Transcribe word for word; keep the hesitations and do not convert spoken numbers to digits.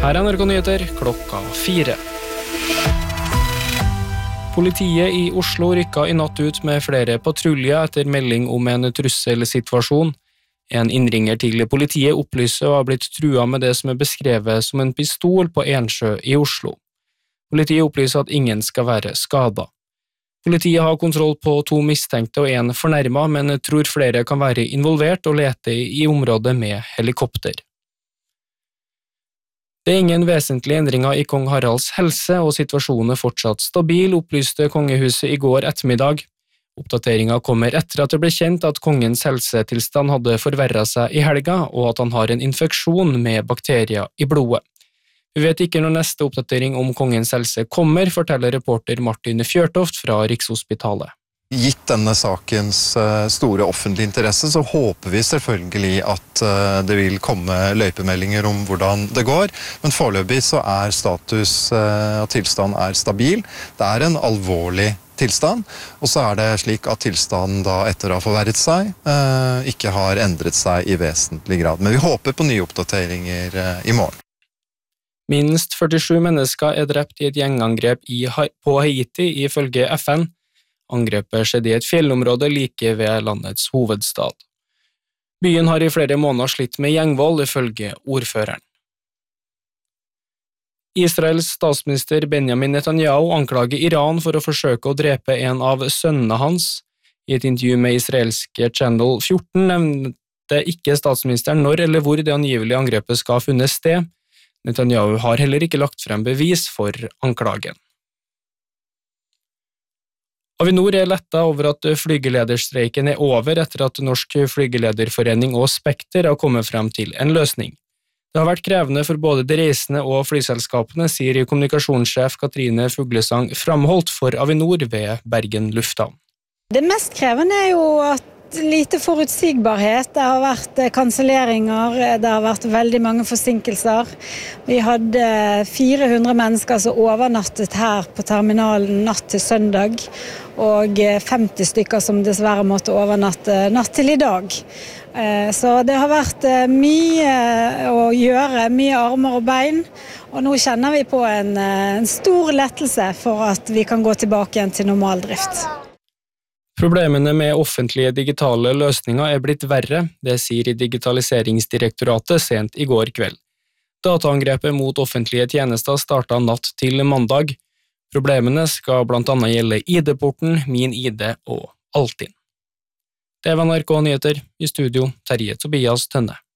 Her er N R K Nyheter klokka fire. Politiet i Oslo rykket i natt ut med flere patruljer etter melding om en trusselsituasjon. En innringer til politiet opplyser å ha blitt truet med det som er beskrevet som en pistol på Ensjø i Oslo. Politiet opplyser at ingen skal være skadet. Politiet har kontroll på to mistenkte og en fornærmet, men tror flere kan være involvert og lete i området med helikopter. Det er ingen vesentlige endringer i kong Haralds helse, og situasjonen er fortsatt stabil, opplyste kongehuset i går ettermiddag. Oppdateringen kommer etter at det ble kjent at kongens helsetilstand hadde forverret seg i helga, og at han har en infeksjon med bakterier i blodet. Vi vet ikke når neste oppdatering om kongens helse kommer, forteller reporter Martin Fjørtoft fra Rikshospitalet. Gitt denne sakens store offentlige interesse, så håper vi selvfølgelig at det vil komme løypemeldinger om hvordan det går, men foreløpig så er status og tilstand er stabil. Det er en alvorlig tilstand, og så er det slik at tilstanden da etter å ha forverret seg, ikke har endret seg i vesentlig grad. Men vi håper på nye oppdateringer i morgen. Minst førtisju mennesker er drept i et gjengangrep i, på Haiti, ifølge F N. Angrepet skjedde i et fjellområde like ved landets hovedstad. Byen har i flere måneder slitt med gjengvold, ifølge ordføreren. Israels statsminister Benjamin Netanyahu anklager Iran for å forsøke å drepe en av sønnene hans. I et intervju med israelske Channel fjorten nevnte ikke statsministeren når eller hvor det angivelige angrepet skal ha funnet sted. Netanyahu har heller ikke lagt frem bevis for anklagen. Avinor er lettet over at flygelederstreiken er over etter at Norsk Flygelederforening og Spekter har kommet frem til en løsning. Det har vært krevende for både de reisende og flyselskapene, sier kommunikasjonssjef Katrine Fuglesang Framholt for Avinor ved Bergen Lufthavn. Det mest krevende er jo at lite forutsigbarhet, det har vært kanselleringer, det har vært veldig mange forsinkelser. Vi hadde fire hundre mennesker som overnattet her på terminalen natt til søndag, og femti stykker som dessverre måtte overnatte natt til i dag. Så det har vært mye å gjøre, mye armer og bein, og nå kjenner vi på en, en stor lettelse for at vi kan gå tilbake igjen til normal drift. Problemene med offentlige digitale løsninger er blitt verre, det sier Digitaliseringsdirektoratet sent i går kveld. Dataangrepet mot offentlige tjenester startet natt til mandag. Problemene skal blant annet gjelde I D-porten, Min I D og Altinn. Det var N R K Nyheter, i studio Terje Tobias Tønne.